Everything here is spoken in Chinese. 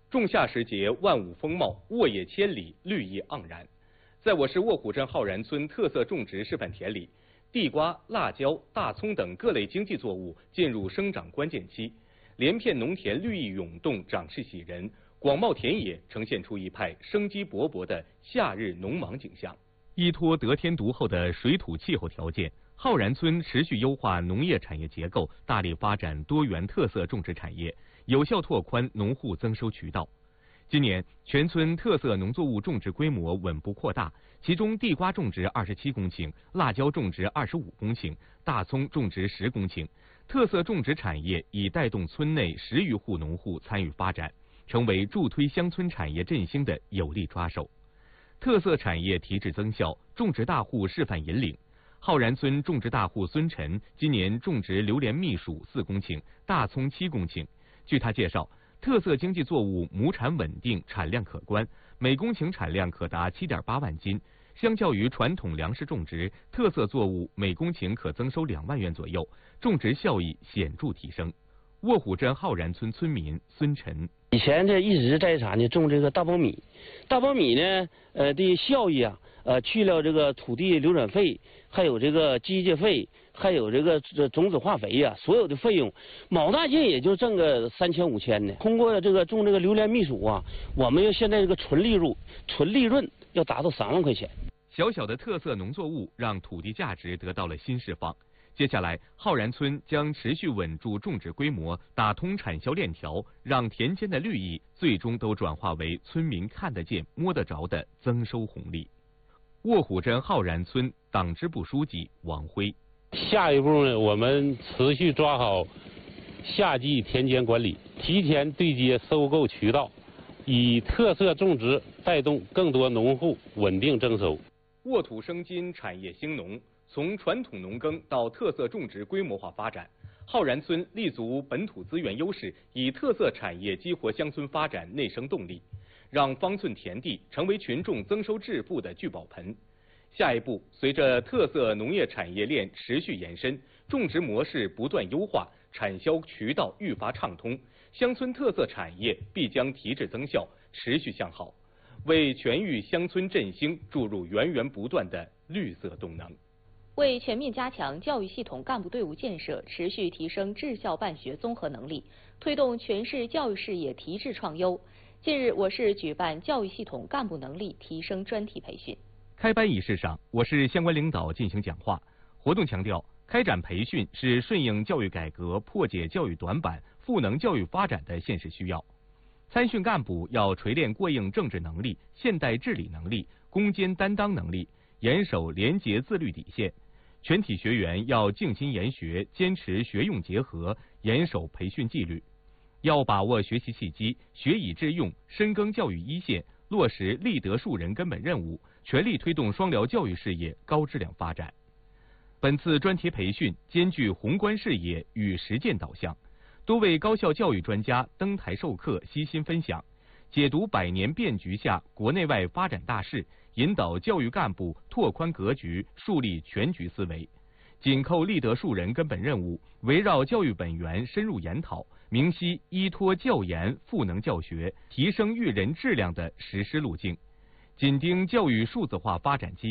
仲夏时节，万物丰茂，沃野千里，绿意盎然。在我市卧虎镇浩然村特色种植示范田里，地瓜、辣椒、大葱等各类经济作物进入生长关键期，连片农田绿意涌动，长势喜人，广袤田野呈现出一派生机勃勃的夏日农忙景象。依托得天独厚的水土气候条件，浩然村持续优化农业产业结构，大力发展多元特色种植产业，有效拓宽农户增收渠道。今年，全村特色农作物种植规模稳步扩大，其中地瓜种植27公顷，辣椒种植25公顷，大葱种植10公顷。特色种植产业已带动村内10余户农户参与发展，成为助推乡村产业振兴的有力抓手。特色产业提质增效，种植大户示范引领。浩然村种植大户孙晨今年种植榴莲蜜薯4公顷，大葱7公顷。据他介绍，特色经济作物亩产稳定，产量可观，每公顷产量可达7.8万斤。相较于传统粮食种植，特色作物每公顷可增收2万元左右，种植效益显著提升。卧虎镇浩然村村民孙晨： 以前这一直在啥呢？种这个大苞米，大苞米呢，的效益啊，去了这个土地流转费，还有这个机械费，还有这个种子化肥呀，所有的费用，卯大劲也就挣个3000、5000呢。通过这个种这个榴莲蜜薯啊，我们现在这个纯利润要达到3万块钱。 小小的特色农作物让土地价值得到了新释放。接下来，浩然村将持续稳住种植规模，打通产销链条，让田间的绿意最终都转化为村民看得见、摸得着的增收红利。卧虎镇浩然村党支部书记王辉： 下一步呢，我们持续抓好夏季田间管理，提前对接收购渠道，以特色种植带动更多农户稳定增收。 沃土生金，产业兴农。从传统农耕到特色种植规模化发展，浩然村立足本土资源优势，以特色产业激活乡村发展内生动力，让方寸田地成为群众增收致富的聚宝盆。下一步，随着特色农业产业链持续延伸，种植模式不断优化，产销渠道愈发畅通，乡村特色产业必将提质增效，持续向好，为全域乡村振兴注入源源不断的绿色动能。 为全面加强教育系统干部队伍建设，持续提升治校办学综合能力，推动全市教育事业提质创优。近日，我市举办教育系统干部能力提升专题培训。 开班仪式上，我市相关领导进行讲话。活动强调，开展培训是顺应教育改革、破解教育短板、赋能教育发展的现实需要。参训干部要锤炼过硬政治能力、现代治理能力、攻坚担当能力，严守廉洁自律底线。全体学员要静心研学，坚持学用结合，严守培训纪律。要把握学习契机，学以致用，深耕教育一线，落实立德树人根本任务，全力推动双疗教育事业高质量发展。本次专题培训兼具宏观视野与实践导向，多位高校教育专家登台授课，悉心分享，解读百年变局下国内外发展大势，引导教育干部拓宽格局，树立全局思维。紧扣立德树人根本任务，围绕教育本源深入研讨，明晰依托教研赋能教学，提升育人质量的实施路径，紧盯教育数字化发展机遇。